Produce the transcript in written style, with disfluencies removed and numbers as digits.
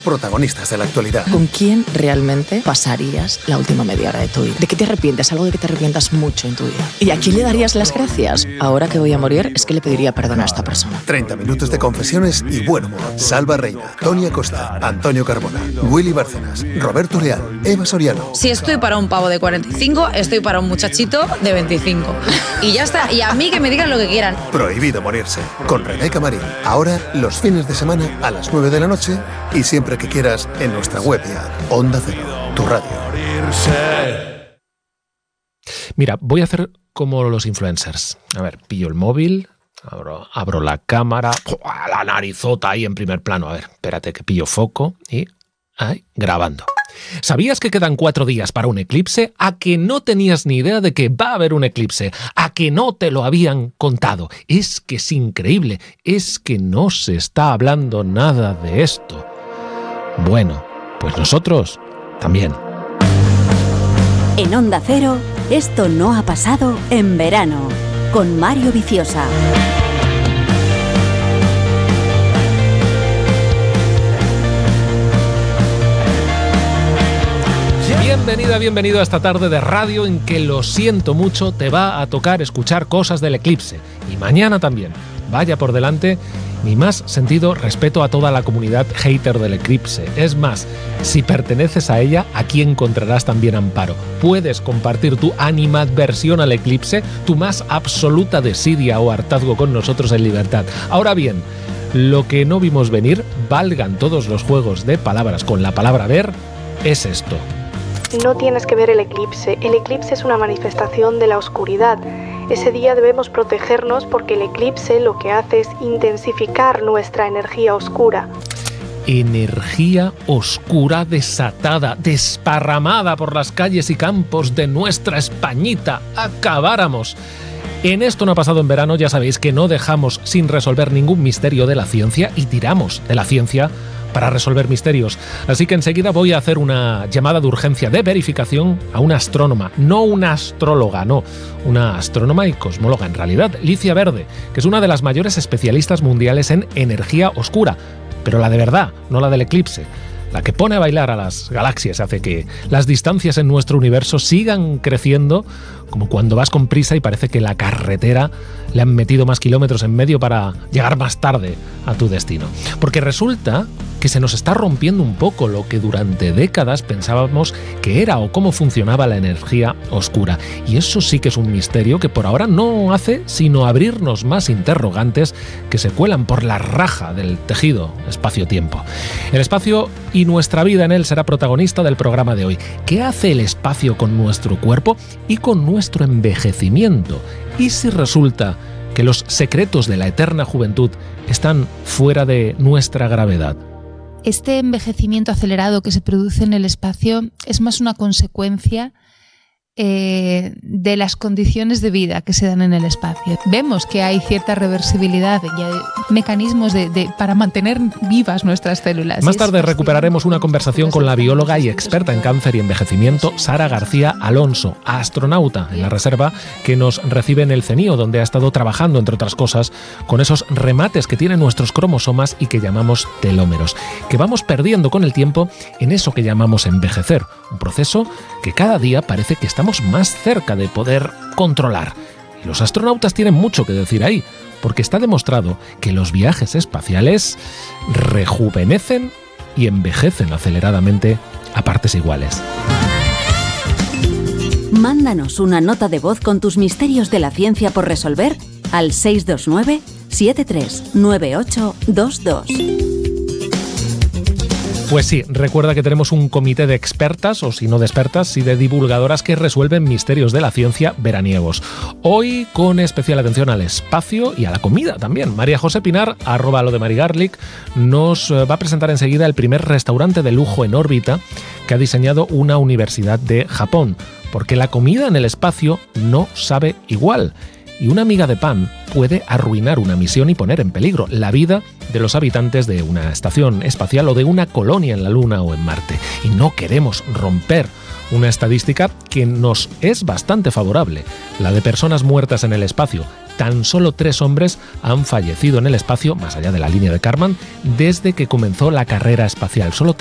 Protagonistas de la actualidad. ¿Con quién realmente pasarías la última media hora de tu vida? ¿De qué te arrepientes? Algo de que te arrepientas mucho en tu vida. ¿Y a quién le darías las gracias? Ahora que voy a morir, es que le pediría perdón a esta persona. 30 minutos de confesiones y buen humor. Salva Reina, Tony Acosta, Antonio Carbona, Willy Bárcenas, Roberto Leal, Eva Soriano. Si estoy para un pavo de 45, estoy para un muchachito de 25. Y ya está. Y a mí que me digan lo que quieran. Prohibido morirse. Con Rebeca Marín. Ahora, los fines de semana a las 9 de la noche y siempre que quieras en nuestra web y app. Onda Cero, tu radio. Mira, voy a hacer como los influencers. A ver, pillo el móvil, abro la cámara, la narizota ahí en primer plano. A ver, espérate que pillo foco y ahí, grabando. ¿Sabías que quedan 4 días para un eclipse? ¿A que no tenías ni idea de que va a haber un eclipse? ¿A que no te lo habían contado? Es que es increíble, es que no se está hablando nada de esto. Bueno, pues nosotros también. En Onda Cero, esto no ha pasado en verano, con Mario Viciosa. Bienvenida, bienvenido a esta tarde de radio en que, lo siento mucho, te va a tocar escuchar cosas del eclipse. Y mañana también. Vaya por delante mi más sentido respeto a toda la comunidad hater del eclipse. Es más, si perteneces a ella, aquí encontrarás también amparo. Puedes compartir tu animadversión al eclipse, tu más absoluta desidia o hartazgo con nosotros en libertad. Ahora bien, lo que no vimos venir, valgan todos los juegos de palabras con la palabra ver, es esto. No tienes que ver el eclipse es una manifestación de la oscuridad. Ese día debemos protegernos porque el eclipse lo que hace es intensificar nuestra energía oscura. Energía oscura desatada, desparramada por las calles y campos de nuestra Españita. ¡Acabáramos! En Esto no ha pasado en verano, ya sabéis que no dejamos sin resolver ningún misterio de la ciencia y tiramos de la ciencia para resolver misterios. Así que enseguida voy a hacer una llamada de urgencia de verificación a una astrónoma, no una astróloga, no, una astrónoma y cosmóloga en realidad, Licia Verde, que es una de las mayores especialistas mundiales en energía oscura, pero la de verdad, no la del eclipse. La que pone a bailar a las galaxias, hace que las distancias en nuestro universo sigan creciendo, como cuando vas con prisa y parece que la carretera le han metido más kilómetros en medio para llegar más tarde a tu destino. Porque resulta que se nos está rompiendo un poco lo que durante décadas pensábamos que era o cómo funcionaba la energía oscura. Y eso sí que es un misterio que por ahora no hace sino abrirnos más interrogantes que se cuelan por la raja del tejido espacio-tiempo. El espacio y nuestra vida en él será protagonista del programa de hoy. ¿Qué hace el espacio con nuestro cuerpo y con nuestro envejecimiento? ¿Y si resulta que los secretos de la eterna juventud están fuera de nuestra gravedad? Este envejecimiento acelerado que se produce en el espacio es más una consecuencia de las condiciones de vida que se dan en el espacio. Vemos que hay cierta reversibilidad y hay mecanismos para mantener vivas nuestras células. Más tarde recuperaremos una conversación con la bióloga y experta en cáncer y envejecimiento, Sara García Alonso, astronauta en la reserva que nos recibe en el CENIO, donde ha estado trabajando, entre otras cosas, con esos remates que tienen nuestros cromosomas y que llamamos telómeros, que vamos perdiendo con el tiempo en eso que llamamos envejecer, un proceso que cada día parece que estamos más cerca de poder controlar. Y los astronautas tienen mucho que decir ahí, porque está demostrado que los viajes espaciales rejuvenecen y envejecen aceleradamente a partes iguales. Mándanos una nota de voz con tus misterios de la ciencia por resolver al 629 739822. Pues sí, recuerda que tenemos un comité de expertas, o si no de expertas, y de divulgadoras que resuelven misterios de la ciencia veraniegos. Hoy con especial atención al espacio y a la comida también. María José Pinar, @lo_de_marigarlic, nos va a presentar enseguida el primer restaurante de lujo en órbita que ha diseñado una universidad de Japón, porque la comida en el espacio no sabe igual. Y una miga de pan puede arruinar una misión y poner en peligro la vida de los habitantes de una estación espacial o de una colonia en la Luna o en Marte. Y no queremos romper Una estadística que nos es bastante favorable, la de personas muertas en el espacio. Tan solo 3 hombres han fallecido en el espacio, más allá de la línea de Kármán, desde que comenzó la carrera espacial. Solo